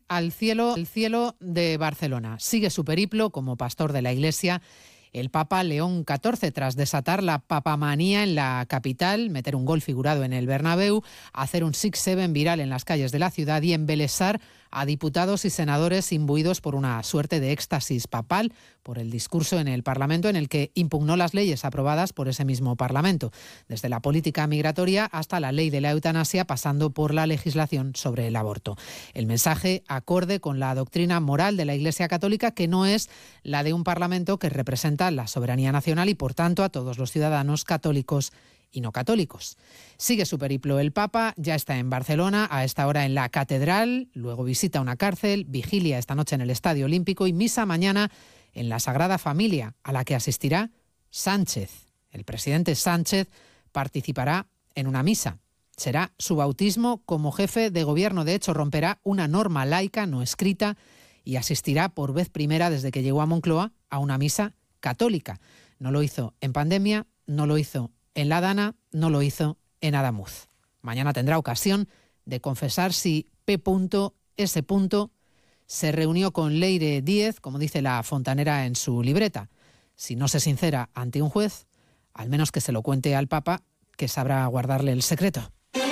al cielo de Barcelona. Sigue su periplo como pastor de la Iglesia el Papa León XIV, tras desatar la papamanía en la capital, meter un gol figurado en el Bernabéu, hacer un 6-7 viral en las calles de la ciudad y embelesar a diputados y senadores imbuidos por una suerte de éxtasis papal por el discurso en el Parlamento en el que impugnó las leyes aprobadas por ese mismo Parlamento, desde la política migratoria hasta la ley de la eutanasia, pasando por la legislación sobre el aborto. El mensaje acorde con la doctrina moral de la Iglesia Católica, que no es la de un Parlamento que representa la soberanía nacional y, por tanto, a todos los ciudadanos católicos y no católicos. Sigue su periplo el Papa, ya está en Barcelona, a esta hora en la Catedral, luego visita una cárcel, vigilia esta noche en el Estadio Olímpico y misa mañana en la Sagrada Familia, a la que asistirá Sánchez. El presidente Sánchez participará en una misa. Será su bautismo como jefe de gobierno. De hecho, romperá una norma laica no escrita y asistirá por vez primera desde que llegó a Moncloa a una misa católica. No lo hizo en pandemia, no lo hizo en La Dana, no lo hizo en Adamuz. Mañana tendrá ocasión de confesar si P.S. se reunió con Leire Díez, como dice la fontanera en su libreta. Si no se sincera ante un juez, al menos que se lo cuente al Papa, que sabrá guardarle el secreto.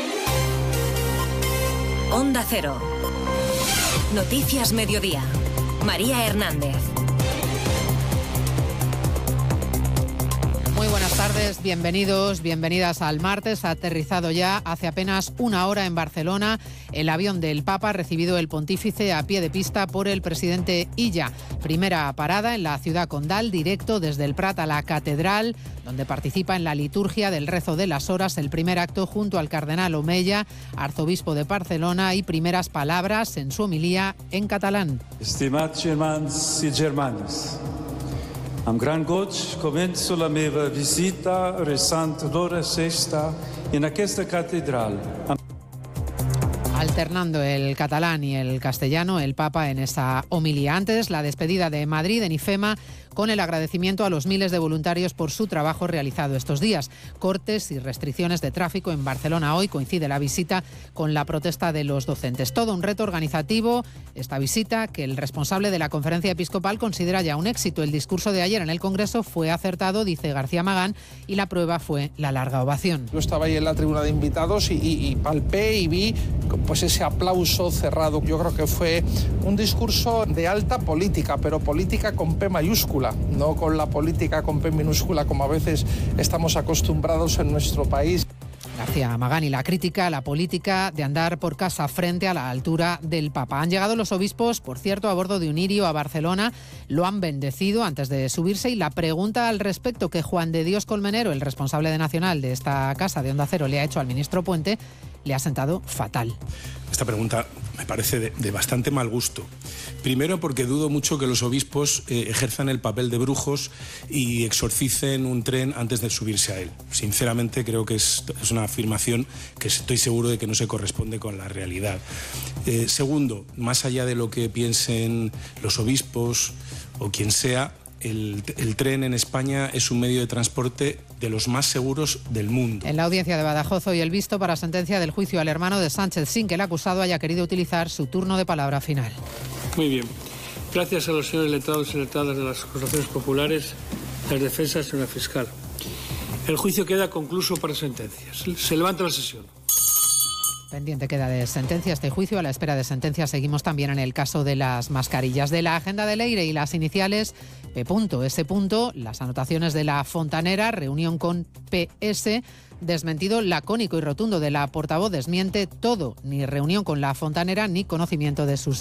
Onda Cero. Noticias Mediodía. María Hernández. Muy buenas tardes, bienvenidos, bienvenidas al martes. Ha aterrizado ya hace apenas una hora en Barcelona el avión del Papa, recibido el pontífice a pie de pista por el presidente Illa. Primera parada en la ciudad condal, directo desde el Prat a la Catedral, donde participa en la liturgia del rezo de las horas, el primer acto junto al cardenal Omeya, arzobispo de Barcelona, y primeras palabras en su homilía en catalán. Estimats germans i germanes, amb gran goig començo la meva visita resant l'hora sexta en aquesta catedral. Alternando el catalán y el castellano, el Papa en esa homilía. Antes, la despedida de Madrid en IFEMA, con el agradecimiento a los miles de voluntarios por su trabajo realizado estos días. Cortes y restricciones de tráfico en Barcelona hoy. Coincide la visita con la protesta de los docentes. Todo un reto organizativo, esta visita, que el responsable de la Conferencia Episcopal considera ya un éxito. El discurso de ayer en el Congreso fue acertado, dice García Magán, y la prueba fue la larga ovación. Yo estaba ahí en la tribuna de invitados y palpé y vi pues ese aplauso cerrado. Yo creo que fue un discurso de alta política, pero política con P mayúscula, no con la política con P minúscula como a veces estamos acostumbrados en nuestro país. García Magán y la crítica a la política de andar por casa frente a la altura del Papa. Han llegado los obispos, por cierto, a bordo de un Irio a Barcelona, lo han bendecido antes de subirse, y la pregunta al respecto que Juan de Dios Colmenero, el responsable de Nacional de esta casa de Onda Cero, le ha hecho al ministro Puente, le ha sentado fatal. Esta pregunta me parece de bastante mal gusto. Primero, porque dudo mucho que los obispos ejerzan el papel de brujos y exorcicen un tren antes de subirse a él. Sinceramente, creo que es una afirmación que estoy seguro de que no se corresponde con la realidad. Segundo, más allá de lo que piensen los obispos o quien sea, el tren en España es un medio de transporte de los más seguros del mundo. En la audiencia de Badajoz hoy el visto para sentencia del juicio al hermano de Sánchez, sin que el acusado haya querido utilizar su turno de palabra final. Muy bien. Gracias a los señores letrados y letradas de las acusaciones populares, las defensas y señora fiscal. El juicio queda concluso para sentencias. Se levanta la sesión. Pendiente queda de sentencia este juicio. A la espera de sentencia seguimos también en el caso de las mascarillas. De la agenda de Leire y las iniciales P.S. Las anotaciones de la fontanera, reunión con PS, desmentido lacónico y rotundo de la portavoz, desmiente todo, ni reunión con la fontanera ni conocimiento de sus